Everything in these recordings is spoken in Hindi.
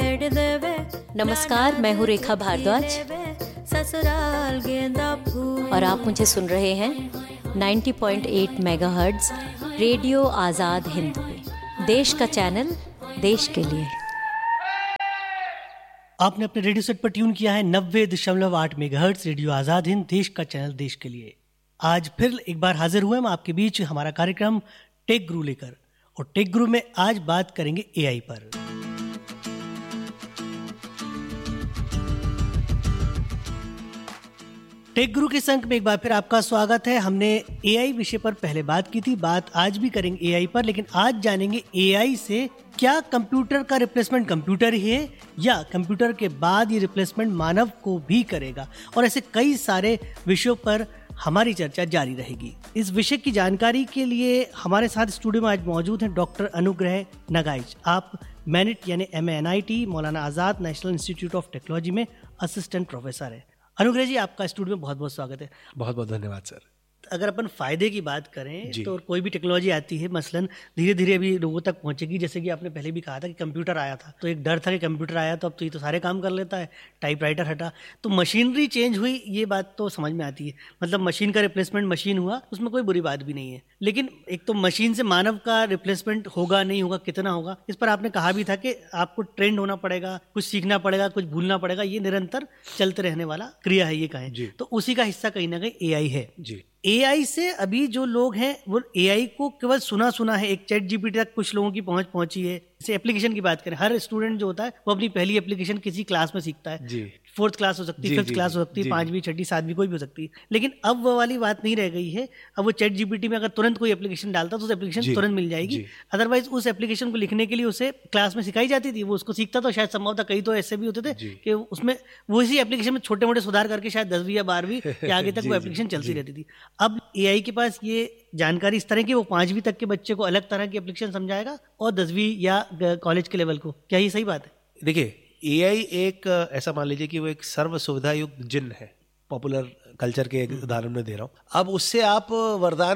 नमस्कार, मैं हूँ रेखा भारद्वाज और आप मुझे सुन रहे हैं 90.8 मेगाहर्ट्ज़ रेडियो आज़ाद हिंद पे, देश का चैनल देश के लिए। आपने अपने रेडियो सेट पर ट्यून किया है 90.8 मेगाहर्ट्ज़ रेडियो आज़ाद हिंद, देश का चैनल देश के लिए। आज फिर एक बार हाजिर हुए हम आपके बीच हमारा कार्यक्रम टेक गुरु लेकर, और टेक गुरु में आज बात करेंगे एआई पर। टेक गुरु के संग में एक बार फिर आपका स्वागत है। हमने एआई विषय पर पहले बात की थी, बात आज भी करेंगे एआई पर, लेकिन आज जानेंगे एआई से क्या कंप्यूटर का रिप्लेसमेंट कंप्यूटर ही है या कंप्यूटर के बाद ये रिप्लेसमेंट मानव को भी करेगा, और ऐसे कई सारे विषयों पर हमारी चर्चा जारी रहेगी। इस विषय की जानकारी के लिए हमारे साथ स्टूडियो में आज मौजूद हैं डॉक्टर अनुग्रह नगाइच। आप मैनिट यानी MANIT Maulana Azad national institute of technology में असिस्टेंट प्रोफेसर है। अनुग्रह जी, आपका स्टूडियो में बहुत बहुत स्वागत है। बहुत बहुत धन्यवाद सर। अगर अपन फ़ायदे की बात करें तो कोई भी टेक्नोलॉजी आती है, मसलन धीरे धीरे अभी लोगों तक पहुंचेगी। जैसे कि आपने पहले भी कहा था कि कंप्यूटर आया था तो एक डर था कि कंप्यूटर आया तो अब तो ये तो सारे काम कर लेता है, टाइपराइटर हटा तो मशीनरी चेंज हुई, ये बात तो समझ में आती है। मतलब मशीन का रिप्लेसमेंट मशीन हुआ, उसमें कोई बुरी बात भी नहीं है। लेकिन एक तो मशीन से मानव का रिप्लेसमेंट होगा नहीं होगा, कितना होगा, इस पर आपने कहा भी था कि आपको ट्रेंड होना पड़ेगा, कुछ सीखना पड़ेगा, कुछ भूलना पड़ेगा। ये निरंतर चलते रहने वाला क्रिया है, ये कहें तो उसी का हिस्सा कहीं ना कहीं एआई है। एआई से अभी जो लोग हैं वो एआई को केवल सुना है। एक चैट जीपीटी तक कुछ लोगों की पहुंची है। जैसे एप्लीकेशन की बात करें, हर स्टूडेंट जो होता है वो अपनी पहली एप्लीकेशन किसी क्लास में सीखता है। 4th क्लास हो सकती है, 5th क्लास हो सकती है, 5वीं 6वीं 7वीं कोई भी हो सकती है। लेकिन अब वो वाली बात नहीं रह गई है। अब वो चैट जीपीटी में अगर तुरंत कोई एप्लीकेशन डालता तो उस एप्लीकेशन तुरंत मिल जाएगी। अदरवाइज उस एप्लीकेशन को लिखने के लिए उसे क्लास में सिखाई जाती थी, वो उसको सीखता तो शायद संभव था। कई तो ऐसे भी होते थे कि उसमें वो इसी एप्लीकेशन में छोटे मोटे सुधार करके शायद 10वीं या 12वीं के आगे तक वो एप्लीकेशन चलती रहती थी। अब एआई के पास ये जानकारी इस तरह की, वो 5वीं तक के बच्चे को अलग तरह की एप्लीकेशन समझाएगा और 10वीं या कॉलेज के लेवल को। क्या ये सही बात है? देखिए, एआई एक ऐसा मान लीजिए कि वो एक सर्व सुविधा युक्त जिन है। पॉपुलर कल्चर के एक उदाहरण में दे रहा हूँ। अब उससे आप वरदान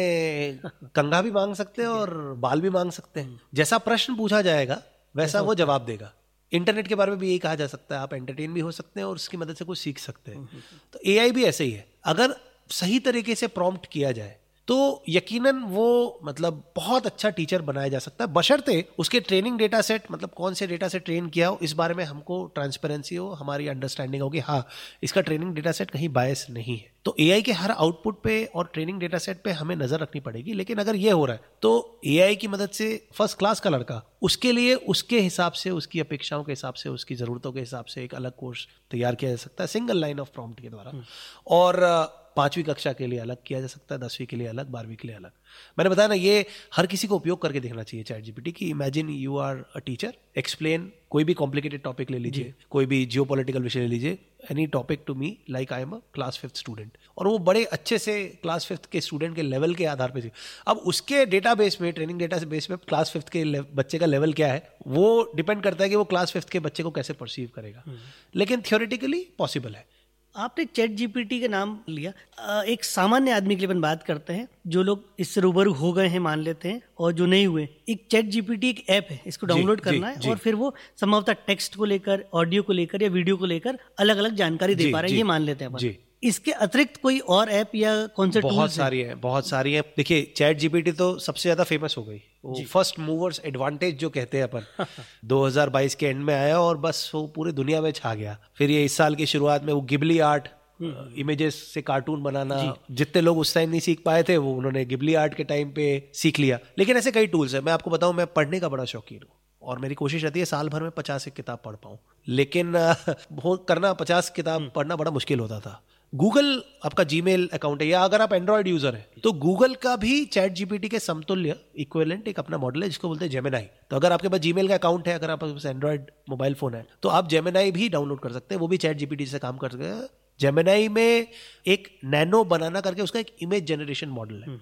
में कंघा भी मांग सकते हैं और बाल भी मांग सकते हैं। जैसा प्रश्न पूछा जाएगा वैसा वो जवाब देगा। इंटरनेट के बारे में भी यही कहा जा सकता है, आप एंटरटेन भी हो सकते हैं और उसकी मदद से कुछ सीख सकते हैं। तो एआई भी ऐसे ही है। अगर सही तरीके से प्रॉम्प्ट किया जाए तो यकीनन वो मतलब बहुत अच्छा टीचर बनाया जा सकता है, बशर्ते उसके ट्रेनिंग डेटा सेट, मतलब कौन से डेटा से ट्रेन किया हो, इस बारे में हमको ट्रांसपेरेंसी हो, हमारी अंडरस्टैंडिंग हो कि हाँ इसका ट्रेनिंग डेटा सेट कहीं बायस नहीं है। तो एआई के हर आउटपुट पे और ट्रेनिंग डेटा सेट पे हमें नजर रखनी पड़ेगी। लेकिन अगर ये हो रहा है तो एआई की मदद से फर्स्ट क्लास का लड़का, उसके लिए उसके हिसाब से, उसकी अपेक्षाओं के हिसाब से, उसकी जरूरतों के हिसाब से एक अलग कोर्स तैयार किया जा सकता है सिंगल लाइन ऑफ प्रॉम्प्ट के द्वारा। और 5वीं कक्षा के लिए अलग किया जा सकता है, 10वीं के लिए अलग, 12वीं के लिए अलग। मैंने बताया ना, ये हर किसी को उपयोग करके देखना चाहिए चैट जीपीटी की। Imagine you are a teacher, explain कोई भी कॉम्प्लिकेटेड टॉपिक ले लीजिए, कोई भी जियोपॉलिटिकल विषय ले लीजिए, any topic to me like I am a class 5th student, और वो बड़े अच्छे से क्लास 5th के स्टूडेंट के लेवल के आधार पर। अब उसके डेटाबेस में, ट्रेनिंग डेटा बेस में क्लास 5th के बच्चे का लेवल क्या है वो डिपेंड करता है कि वो क्लास 5th के बच्चे को कैसे परसीव करेगा। लेकिन थियोरेटिकली पॉसिबल है। आपने चैट जीपीटी का नाम लिया, एक सामान्य आदमी के लिए अपन बात करते हैं, जो लोग इससे रूबरू हो गए हैं मान लेते हैं, और जो नहीं हुए। एक चैट जीपीटी एक ऐप है, इसको डाउनलोड करना है और फिर वो संभवतः टेक्स्ट को लेकर, ऑडियो को लेकर या वीडियो को लेकर अलग अलग जानकारी दे पा रहे हैं, ये मान लेते हैं अपन। इसके अतिरिक्त कोई और ऐप या कौन से? बहुत सारी है। देखिए, चैट जीपीटी तो सबसे ज्यादा फेमस हो गई, वो फर्स्ट मूवर्स एडवांटेज जो कहते हैं अपन 2022 के एंड में आया और बस वो पूरे दुनिया में छा गया। फिर ये इस साल की शुरुआत में वो गिबली आर्ट, इमेजेस से कार्टून बनाना, जितने लोग उस टाइम नहीं सीख पाए थे वो उन्होंने गिबली आर्ट के टाइम पे सीख लिया। लेकिन ऐसे कई टूल्स है। मैं आपको बताऊं, मैं पढ़ने का बड़ा शौकीन हूँ और मेरी कोशिश रहती है साल भर में 50 किताब पढ़ पाऊं। लेकिन करना 50 किताब पढ़ना बड़ा मुश्किल होता था। गूगल आपका जीमेल अकाउंट है, या अगर आप एंड्रॉयड यूजर हैं तो गूगल का भी चैट जीपीटी के समतुल्य इक्विवेलेंट एक अपना मॉडल है जिसको बोलते हैं जेमिनाई। तो अगर आपके पास जीमेल का अकाउंट है, अगर आपके पास एंड्रॉयड मोबाइल फोन है, तो आप जेमिनाई भी डाउनलोड कर सकते हैं। वो भी चैट जीपीटी से काम कर सकते हैं। जेमिनाई में एक नैनो बनाना करके उसका एक इमेज जनरेशन मॉडल है,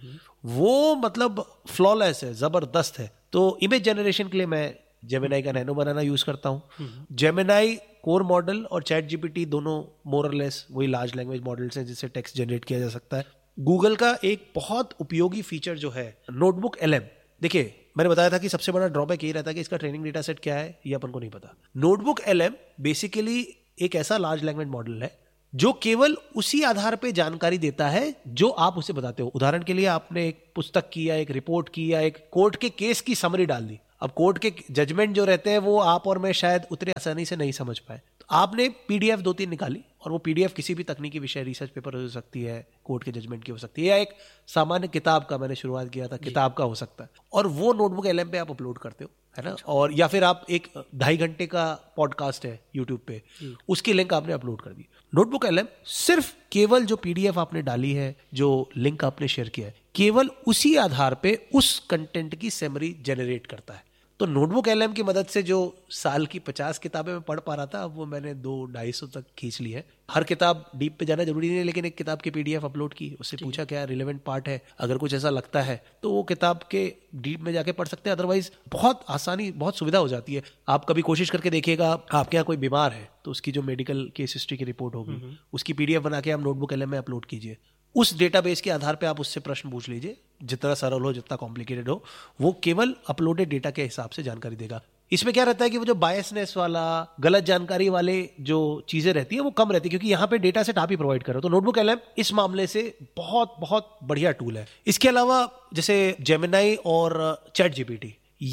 वो मतलब फ्लॉलेस है, जबरदस्त है। तो इमेज जनरेशन के लिए मैं जेमिनाई का नैनो बनाना यूज करता हूँ। जेमिनाई कोर मॉडल और चैट जीपीटी दोनों मोर और लेस वही लार्ज लैंग्वेज मॉडल्स हैं जिससे टेक्स्ट जनरेट किया जा सकता है। गूगल का एक बहुत उपयोगी फीचर जो है नोटबुक LM। देखिए, मैंने बताया था कि सबसे बड़ा ड्रॉबैक यही रहता है कि इसका ट्रेनिंग डेटा सेट क्या है ये अपन को नहीं पता। नोटबुक LM बेसिकली एक ऐसा लार्ज लैंग्वेज मॉडल है जो केवल उसी आधार पे जानकारी देता है जो आप उसे बताते हो। उदाहरण के लिए आपने एक पुस्तक की या एक रिपोर्ट की या एक कोर्ट के केस की समरी डाल दी। अब कोर्ट के जजमेंट जो रहते हैं वो आप और मैं शायद उतनी आसानी से नहीं समझ पाए, तो आपने PDF 2-3 निकाली और वो PDF किसी भी तकनीकी विषय, रिसर्च पेपर हो सकती है, कोर्ट के जजमेंट की हो सकती है, या एक सामान्य किताब का, मैंने शुरुआत किया था किताब का हो सकता है, और वो नोटबुक LM पे आप अपलोड करते हो, है ना। और या फिर आप एक 2.5 घंटे का पॉडकास्ट है यूट्यूब पे, उसकी लिंक आपने अपलोड कर दी। नोटबुक LM सिर्फ केवल जो PDF आपने डाली है, जो लिंक आपने शेयर किया है, केवल उसी आधार पे उस कंटेंट की समरी जनरेट करता है। तो नोटबुक LM की मदद से जो साल की 50 किताबें मैं पढ़ पा रहा था, अब वो मैंने 200-250 तक खींच ली है। हर किताब डीप पे जाना जरूरी नहीं है, लेकिन एक किताब की PDF अपलोड की, उससे पूछा क्या रिलेवेंट पार्ट है, अगर कुछ ऐसा लगता है तो वो किताब के डीप में जाके पढ़ सकते हैं। अदरवाइज बहुत आसानी, बहुत सुविधा हो जाती है। आप कभी कोशिश करके देखिएगा, आपके यहाँ कोई बीमार है तो उसकी जो मेडिकल केस हिस्ट्री की रिपोर्ट होगी, उसकी PDF बना के आप नोटबुक LM में अपलोड कीजिए। उस डेटाबेस के आधार पे आप उससे प्रश्न पूछ लीजिए, जितना सरल हो, जितना कॉम्प्लिकेटेड हो, वो केवल अपलोडेड डेटा के हिसाब से जानकारी देगा। इसमें क्या रहता है कि वो जो बायसनेस वाला, गलत जानकारी वाले जो चीजें रहती है वो कम रहती है, क्योंकि यहाँ पे डेटा सेट आप ही प्रोवाइड कर रहे हो। तो नोटबुक LM इस मामले से बहुत बहुत बढ़िया टूल है। इसके अलावा जैसे जेमिनाई और ChatGPT,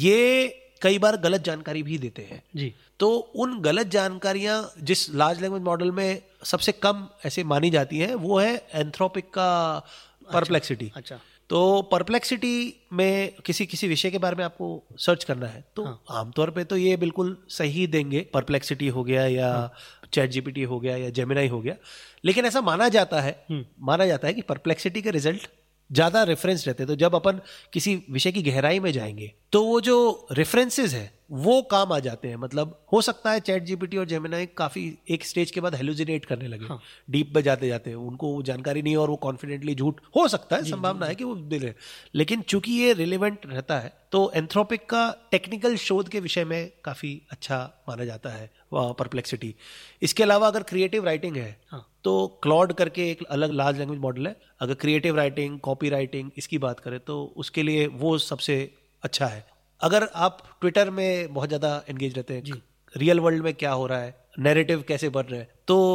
ये कई बार गलत जानकारी भी देते हैं जी। तो उन गलत जानकारियां जिस लार्ज लैंग्वेज मॉडल में सबसे कम ऐसे मानी जाती है, वो है एंथ्रोपिक का परप्लेक्सिटी। अच्छा। तो परप्लेक्सिटी में किसी विषय के बारे में आपको सर्च करना है तो आमतौर पे तो ये बिल्कुल सही देंगे, परप्लेक्सिटी हो गया या ChatGPT हो गया या जेमिनाई हो गया। लेकिन ऐसा माना जाता है कि परप्लेक्सिटी के रिजल्ट ज्यादा रेफरेंस रहते हैं। तो जब अपन किसी विषय की गहराई में जाएंगे तो वो जो रेफरेंसेस है वो काम आ जाते हैं। मतलब हो सकता है ChatGPT और जेमिनाई काफी एक स्टेज के बाद हेलुसिनेट करने लगे, डीप में जाते जाते उनको जानकारी नहीं और वो कॉन्फिडेंटली झूठ, हो सकता है, संभावना है कि वो दे रहे, लेकिन चूंकि ये रिलेवेंट रहता है तो एंथ्रोपिक का टेक्निकल शोध के विषय में काफी अच्छा माना जाता है परप्लेक्सिटी। इसके अलावा अगर क्रिएटिव राइटिंग है तो क्लॉड करके एक अलग लार्ज लैंग्वेज मॉडल है। अगर क्रिएटिव राइटिंग, कॉपी राइटिंग इसकी बात करें तो उसके लिए वो सबसे अच्छा है। अगर आप ट्विटर में बहुत ज़्यादा एंगेज रहते हैं, रियल वर्ल्ड में क्या हो रहा है, नैरेटिव कैसे बन रहे हैं,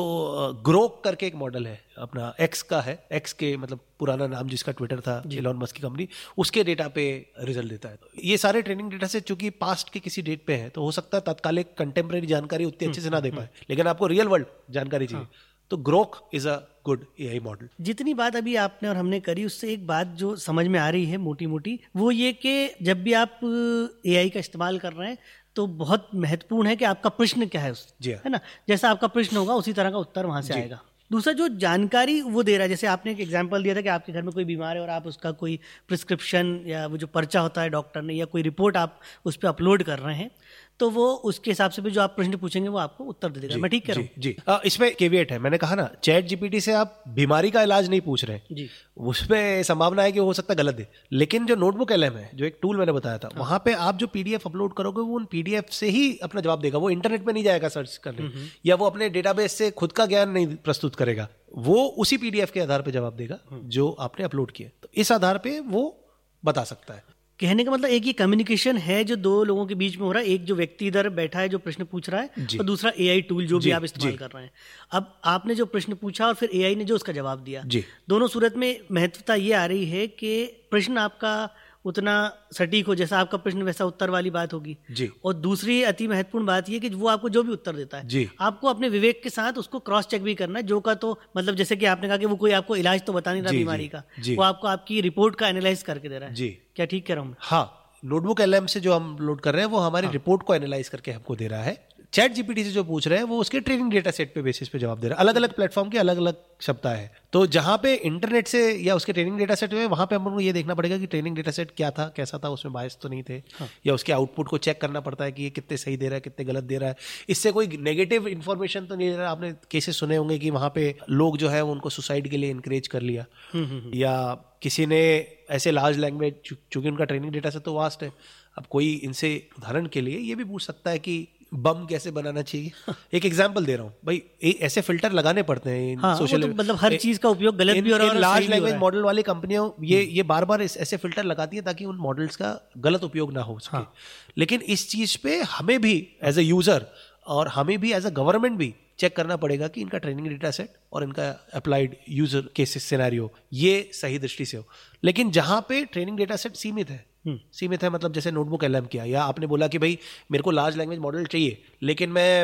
तो ग्रोक करके एक मॉडल है, अपना एक्स का है, एक्स के मतलब पुराना नाम जिसका ट्विटर था, एलॉन मस्क की कंपनी, उसके डेटा पे रिजल्ट देता है। ये सारे ट्रेनिंग डेटा से चूंकि पास्ट के किसी डेट पे है तो हो सकता है तत्कालिक कंटेम्प्रेरी जानकारी उतनी अच्छे से ना दे पाए, लेकिन आपको रियल वर्ल्ड जानकारी चाहिए तो Grok is a good AI model. जितनी बात अभी आपने और हमने करी उससे एक बात जो समझ में आ रही है मोटी मोटी, वो ये कि जब भी आप AI का इस्तेमाल कर रहे हैं तो बहुत महत्वपूर्ण है कि आपका प्रश्न क्या है है ना। जैसा आपका प्रश्न होगा उसी तरह का उत्तर वहां से आएगा। दूसरा जो जानकारी वो दे रहा है, जैसे आपने एक एग्जांपल दिया था कि आपके घर में कोई बीमार है और आप उसका कोई प्रिस्क्रिप्शन या वो जो पर्चा होता है डॉक्टर ने या कोई रिपोर्ट आप उस पर अपलोड कर रहे हैं, तो वो उसके हिसाब से भी जो आप प्रश्न पूछेंगे वो आपको उत्तर दे देगा। मैं ठीक कह रहा हूँ? जी। इसमें केविएट है, मैंने कहा ना ChatGPT से आप बीमारी का इलाज नहीं पूछ रहे जी, उसमें संभावना है कि हो सकता है गलत दे। लेकिन जो नोटबुक LM है, जो एक टूल मैंने बताया था, वहां पे आप जो PDF अपलोड करोगे वो उन PDF से ही अपना जवाब देगा। वो इंटरनेट पे नहीं जाएगा सर्च करने या वो अपने डेटाबेस से खुद का ज्ञान नहीं प्रस्तुत करेगा, वो उसी PDF के आधार पर जवाब देगा जो आपने अपलोड किया। तो इस आधार पर वो बता सकता है। कहने का मतलब एक ये कम्युनिकेशन है जो दो लोगों के बीच में हो रहा है, एक जो व्यक्ति इधर बैठा है जो प्रश्न पूछ रहा है और दूसरा AI टूल जो भी आप इस्तेमाल कर रहे हैं। अब आपने जो प्रश्न पूछा और फिर AI ने जो उसका जवाब दिया, दोनों सूरत में महत्वता ये आ रही है कि प्रश्न आपका उतना सटीक हो जैसा आपका प्रश्न वैसा उत्तर वाली बात होगी जी। और दूसरी अति महत्वपूर्ण बात यह कि वो आपको जो भी उत्तर देता है आपको अपने विवेक के साथ उसको क्रॉस चेक भी करना है। जो का तो मतलब जैसे कि आपने कहा कि वो कोई आपको इलाज तो बता नहीं रहा बीमारी का, वो आपको आपकी रिपोर्ट का एनालाइज करके दे रहा है जी। क्या ठीक कह रहा हूँ? हाँ, नोटबुक LM से जो हम लोड कर रहे हैं वो हमारी रिपोर्ट को एनालाइज करके हमको दे रहा है। ChatGPT से जो पूछ रहे हैं वो उसके ट्रेनिंग डेटा सेट पे बेसिस पे जवाब दे रहा है। अलग अलग प्लेटफॉर्म की अलग अलग क्षमता है। तो जहां पे इंटरनेट से या उसके ट्रेनिंग डेटा सेट में, वहां पे हमको ये देखना पड़ेगा कि ट्रेनिंग डेटा सेट क्या था, कैसा था, उसमें बायस तो नहीं थे या उसके आउटपुट को चेक करना पड़ता है कि ये कितने सही दे रहा है, कितने गलत दे रहा है, इससे कोई नेगेटिव इन्फॉर्मेशन तो नहीं दे रहा। आपने केसेस सुने होंगे कि वहां पे लोग जो है उनको सुसाइड के लिए इनकरेज कर लिया या किसी ने ऐसे लार्ज लैंग्वेज, चूंकि उनका ट्रेनिंग डेटा सेट तो वास्ट है, अब कोई इनसे उदाहरण के लिए ये भी पूछ सकता है कि बम कैसे बनाना चाहिए। एक एग्जांपल दे रहा हूँ भाई, ऐसे फिल्टर लगाने पड़ते हैं हाँ, सोशल, तो मतलब हर चीज का उपयोग गलत भी हो रहा है, लार्ज लैंग्वेज मॉडल वाली कंपनियों ये बार बार ऐसे फिल्टर लगाती है ताकि उन मॉडल्स का गलत उपयोग ना हो सके। हाँ। लेकिन इस चीज पे हमें भी एज ए यूजर और हमें भी एज अ गवर्नमेंट भी चेक करना पड़ेगा कि इनका ट्रेनिंग डेटा सेट और इनका अप्लाइड यूजर केसेस सिनेरियो ये सही दृष्टि से हो। लेकिन जहां पे ट्रेनिंग डेटा सेट सीमित है मतलब जैसे नोटबुक LM किया, या आपने बोला कि भाई मेरे को लार्ज लैंग्वेज मॉडल चाहिए लेकिन मैं